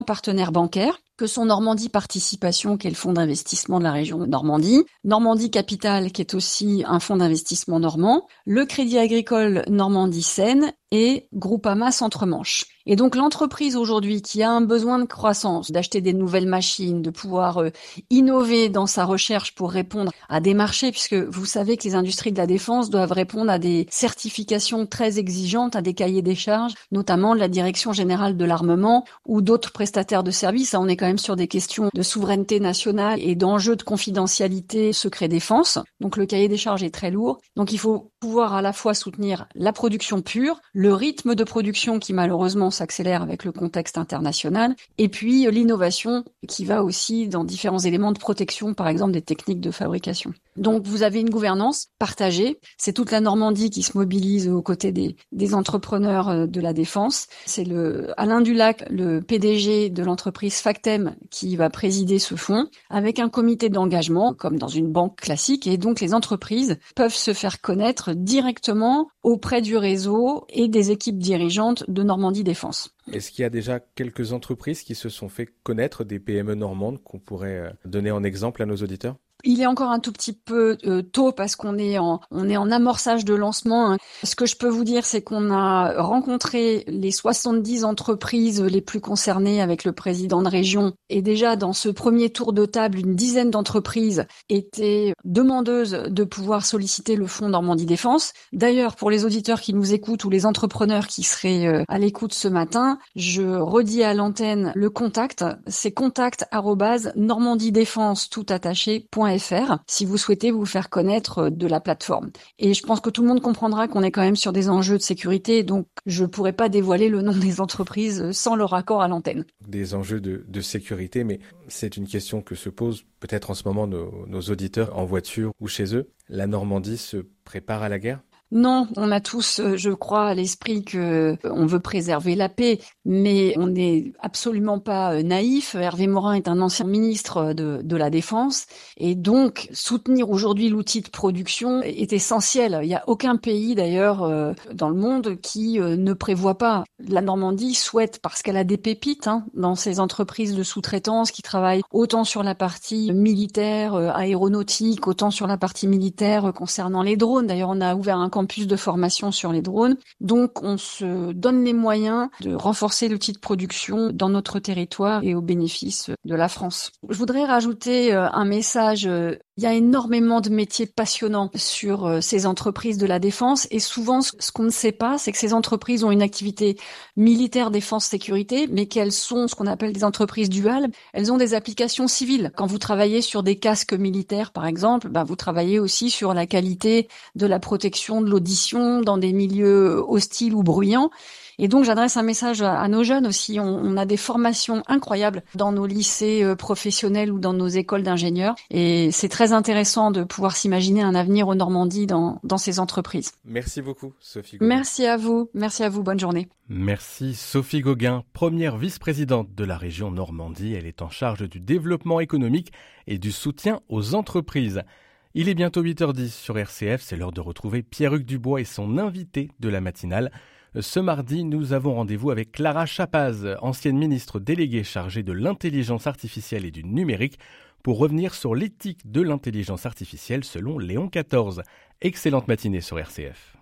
partenaires bancaires, que sont Normandie Participation, qui est le fonds d'investissement de la région de Normandie, Normandie Capital, qui est aussi un fonds d'investissement normand, le Crédit Agricole Normandie Seine et Groupama Centre-Manche. Et donc l'entreprise aujourd'hui qui a un besoin de croissance, d'acheter des nouvelles machines, de pouvoir innover dans sa recherche pour répondre à des marchés, puisque vous savez que les industries de la défense doivent répondre à des certifications très exigeantes, à des cahiers des charges, notamment de la Direction générale de l'armement ou d'autres prestataires de services. On est quand même sur des questions de souveraineté nationale et d'enjeux de confidentialité secret défense. Donc le cahier des charges est très lourd. Donc il faut pouvoir à la fois soutenir la production pure, le rythme de production qui malheureusement s'accélère avec le contexte international, et puis l'innovation qui va aussi dans différents éléments de protection, par exemple des techniques de fabrication. Donc vous avez une gouvernance partagée, c'est toute la Normandie qui se mobilise aux côtés des entrepreneurs de la défense. C'est Alain Dulac, le PDG de l'entreprise Factem, qui va présider ce fonds, avec un comité d'engagement, comme dans une banque classique, et donc les entreprises peuvent se faire connaître directement auprès du réseau et des équipes dirigeantes de Normandie Défense. Est-ce qu'il y a déjà quelques entreprises qui se sont fait connaître, des PME normandes qu'on pourrait donner en exemple à nos auditeurs ? Il est encore un tout petit peu tôt parce qu'on est en amorçage de lancement. Ce que je peux vous dire, c'est qu'on a rencontré les 70 entreprises les plus concernées avec le président de région. Et déjà, dans ce premier tour de table, une dizaine d'entreprises étaient demandeuses de pouvoir solliciter le fonds Normandie Défense. D'ailleurs, pour les auditeurs qui nous écoutent ou les entrepreneurs qui seraient à l'écoute ce matin, je redis à l'antenne le contact. C'est contact@normandiedéfense.fr si vous souhaitez vous faire connaître de la plateforme. Et je pense que tout le monde comprendra qu'on est quand même sur des enjeux de sécurité, donc je ne pourrais pas dévoiler le nom des entreprises sans leur accord à l'antenne. Des enjeux de sécurité, mais c'est une question que se posent peut-être en ce moment nos auditeurs en voiture ou chez eux. La Normandie se prépare à la guerre ? Non, on a tous, je crois, à l'esprit que on veut préserver la paix, mais on n'est absolument pas naïf. Hervé Morin est un ancien ministre de la Défense, et donc soutenir aujourd'hui l'outil de production est essentiel. Il n'y a aucun pays d'ailleurs dans le monde qui ne prévoit pas. La Normandie souhaite, parce qu'elle a des pépites dans ses entreprises de sous-traitance qui travaillent autant sur la partie militaire, aéronautique, autant sur la partie militaire concernant les drones. D'ailleurs, on a ouvert un campus de formation sur les drones. Donc, on se donne les moyens de renforcer l'outil de production dans notre territoire et au bénéfice de la France. Je voudrais rajouter un message. Il y a énormément de métiers passionnants sur ces entreprises de la défense, et souvent, ce qu'on ne sait pas, c'est que ces entreprises ont une activité militaire, défense, sécurité, mais qu'elles sont ce qu'on appelle des entreprises duales. Elles ont des applications civiles. Quand vous travaillez sur des casques militaires, par exemple, vous travaillez aussi sur la qualité de la protection de l'audition dans des milieux hostiles ou bruyants. Et donc, j'adresse un message à nos jeunes aussi. On a des formations incroyables dans nos lycées professionnels ou dans nos écoles d'ingénieurs. Et c'est très intéressant de pouvoir s'imaginer un avenir en Normandie dans ces entreprises. Merci beaucoup, Sophie Gauguin. Merci à vous. Bonne journée. Merci Sophie Gauguin, première vice-présidente de la région Normandie. Elle est en charge du développement économique et du soutien aux entreprises. Il est bientôt 8h10 sur RCF. C'est l'heure de retrouver Pierre-Hugues Dubois et son invité de la matinale. Ce mardi, nous avons rendez-vous avec Clara Chapaz, ancienne ministre déléguée chargée de l'intelligence artificielle et du numérique, pour revenir sur l'éthique de l'intelligence artificielle selon Léon XIV. Excellente matinée sur RCF.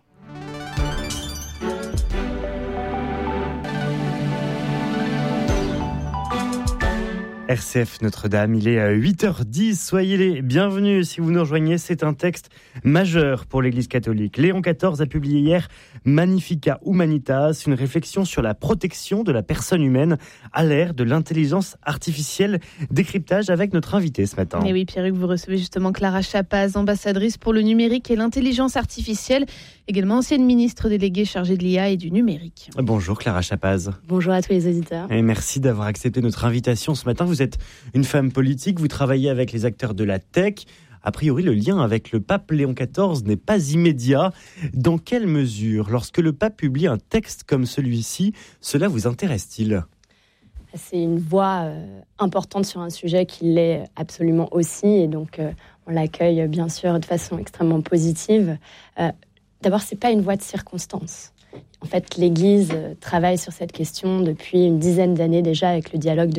RCF Notre-Dame, il est 8h10, soyez les bienvenus si vous nous rejoignez, c'est un texte majeur pour l'Église catholique. Léon XIV a publié hier Magnificat Humanitas, une réflexion sur la protection de la personne humaine à l'ère de l'intelligence artificielle. Décryptage avec notre invité ce matin. Et oui, Pierre-Hugues, vous recevez justement Clara Chapaz, ambassadrice pour le numérique et l'intelligence artificielle, également ancienne ministre déléguée chargée de l'IA et du numérique. Bonjour Clara Chapaz. Bonjour à tous les auditeurs. Et merci d'avoir accepté notre invitation ce matin. Vous êtes une femme politique, vous travaillez avec les acteurs de la tech. A priori, le lien avec le pape Léon XIV n'est pas immédiat. Dans quelle mesure, lorsque le pape publie un texte comme celui-ci, cela vous intéresse-t-il ? C'est une voix importante sur un sujet qui l'est absolument aussi. Et donc, on l'accueille bien sûr de façon extrêmement positive. D'abord, ce n'est pas une voix de circonstance. En fait, l'Église travaille sur cette question depuis une dizaine d'années déjà avec le dialogue de